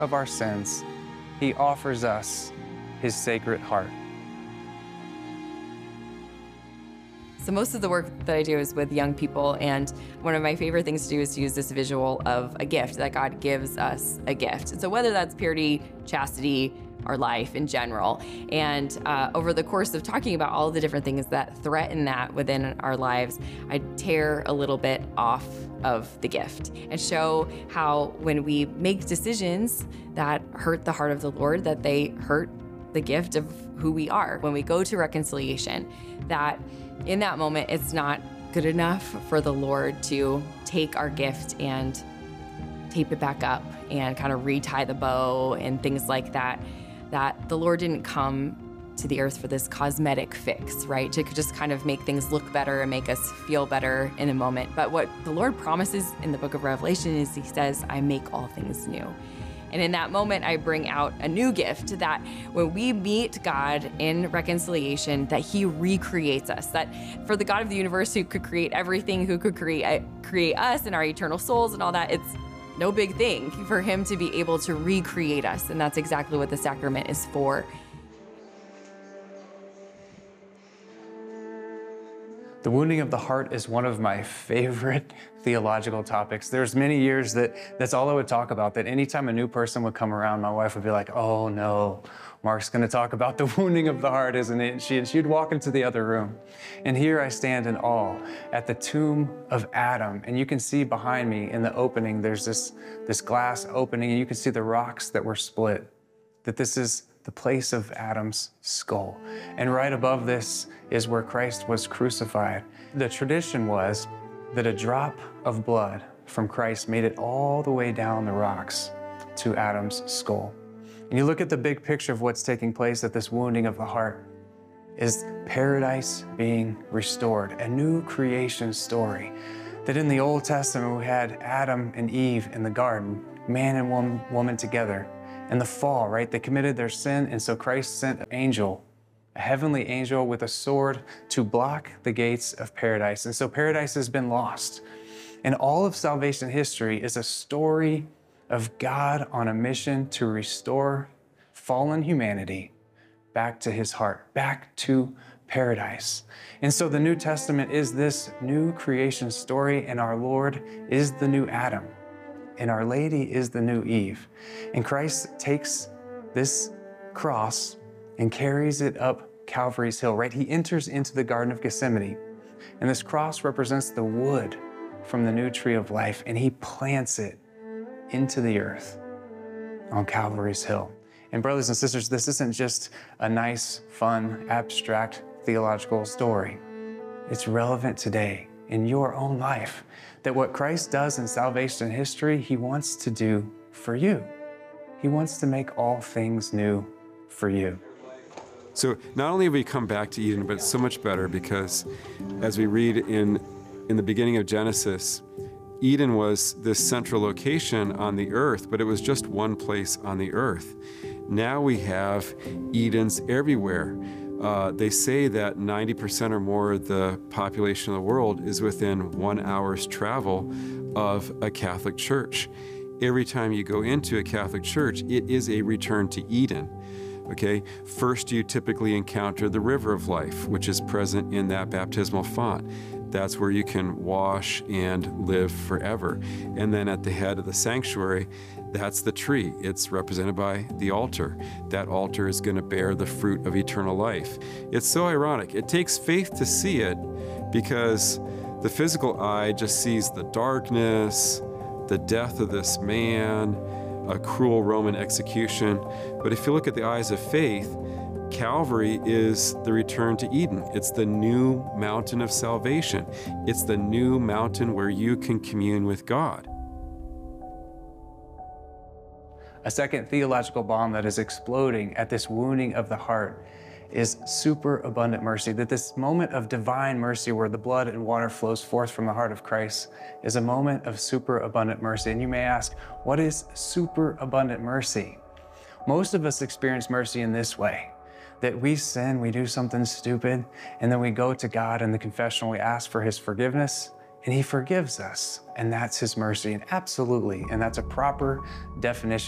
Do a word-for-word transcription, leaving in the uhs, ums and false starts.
of our sins, he offers us his sacred heart. So most of the work that I do is with young people, and one of my favorite things to do is to use this visual of a gift, that God gives us a gift. And so whether that's purity, chastity, our life in general. And uh, over the course of talking about all the different things that threaten that within our lives, I tear a little bit off of the gift and show how when we make decisions that hurt the heart of the Lord, that they hurt the gift of who we are. When we go to reconciliation, that in that moment, it's not good enough for the Lord to take our gift and tape it back up and kind of retie the bow and things like that, that the Lord didn't come to the earth for this cosmetic fix, right? To just kind of make things look better and make us feel better in a moment. But what the Lord promises in the book of Revelation is he says, I make all things new. And in that moment, I bring out a new gift that when we meet God in reconciliation, that he recreates us. That for the God of the universe who could create everything, who could create, create us and our eternal souls and all that, it's no big thing for him to be able to recreate us. And that's exactly what the sacrament is for. The wounding of the heart is one of my favorite theological topics. There's many years that that's all I would talk about, that anytime a new person would come around, my wife would be like, oh no, Mark's gonna talk about the wounding of the heart, isn't it? And she, she'd walk into the other room. And here I stand in awe at the tomb of Adam. And you can see behind me in the opening, there's this, this glass opening, and you can see the rocks that were split, that this is the place of Adam's skull. And right above this is where Christ was crucified. The tradition was that a drop of blood from Christ made it all the way down the rocks to Adam's skull. And you look at the big picture of what's taking place at this wounding of the heart is paradise being restored, a new creation story. That in the Old Testament we had Adam and Eve in the garden, man and woman, woman together. And the fall, right? They committed their sin, and so Christ sent an angel, a heavenly angel with a sword to block the gates of paradise. And so paradise has been lost. And all of salvation history is a story of God on a mission to restore fallen humanity back to his heart, back to paradise. And so the New Testament is this new creation story, and our Lord is the new Adam. And Our Lady is the new Eve. And Christ takes this cross and carries it up Calvary's hill, right? He enters into the Garden of Gethsemane. And this cross represents the wood from the new tree of life, and he plants it into the earth on Calvary's hill. And brothers and sisters, this isn't just a nice, fun, abstract theological story. It's relevant today in your own life, that what Christ does in salvation history, he wants to do for you. He wants to make all things new for you. So not only have we come back to Eden, but it's so much better because as we read in, in the beginning of Genesis, Eden was this central location on the earth, but it was just one place on the earth. Now we have Edens everywhere. Uh, they say that ninety percent or more of the population of the world is within one hour's travel of a Catholic church. Every time you go into a Catholic church, it is a return to Eden. Okay, first you typically encounter the river of life, which is present in that baptismal font. That's where you can wash and live forever. And then at the head of the sanctuary, that's the tree. It's represented by the altar. That altar is going to bear the fruit of eternal life. It's so ironic. It takes faith to see it because the physical eye just sees the darkness, the death of this man, a cruel Roman execution. But if you look at the eyes of faith, Calvary is the return to Eden. It's the new mountain of salvation. It's the new mountain where you can commune with God. A second theological bomb that is exploding at this wounding of the heart is superabundant mercy, that this moment of divine mercy where the blood and water flows forth from the heart of Christ is a moment of superabundant mercy. And you may ask, what is superabundant mercy? Most of us experience mercy in this way, that we sin, we do something stupid, and then we go to God in the confessional, we ask for his forgiveness, and he forgives us. And that's his mercy. And absolutely, and that's a proper definition